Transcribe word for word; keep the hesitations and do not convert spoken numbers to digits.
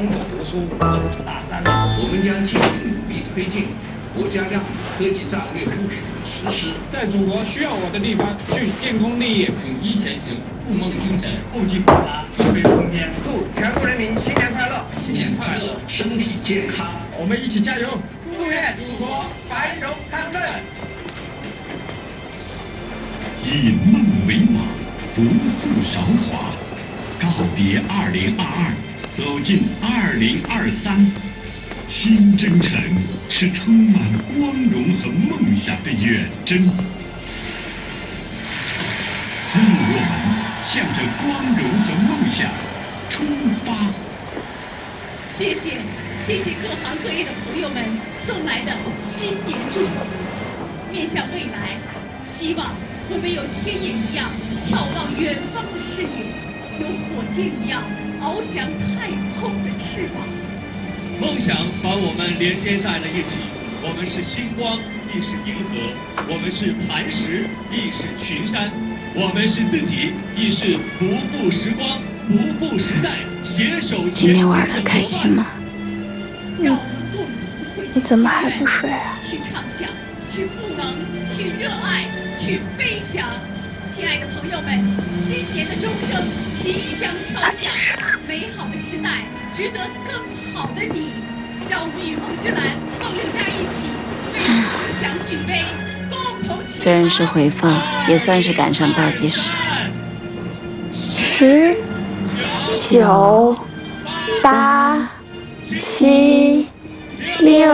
通过读书走出大山。 我们将继续努力推进国家量子科技战略部署实施， 在祖国需要我的地方去建功立业， 勇一前行，筑梦星辰， 不计复杂，不飞冲天。 祝全国人民新年快乐， 新年快乐， 身体健康。 我们一起加油！祝愿祖国繁荣昌盛。 以梦为马，不负韶华，告别二零二二，走进二零二三。新征程是充满光荣和梦想的远征，让我们向着光荣和梦想出发。 谢谢，谢谢各行各业的朋友们送来的新年祝福。面向未来，希望我们有天野一样眺望远方的视野，有火箭一样翱翔太空的翅膀。 梦想把我们连接在了一起，我们是星光，亦是银河；我们是磐石，亦是群山；我们是自己，亦是不负时光，不负时代，携手。 今天玩的开心吗？ 嗯， 你怎么还不睡啊？ 去畅想，去赋能，去热爱，去飞翔。亲爱的朋友们，新年的钟声即将敲响，美好的时代值得更好的你。让我们与梦之蓝、梦六家一起飞翔祥讯飞，共同起。 虽然是回放，也算是赶上倒计时。 十、九、八、七、六。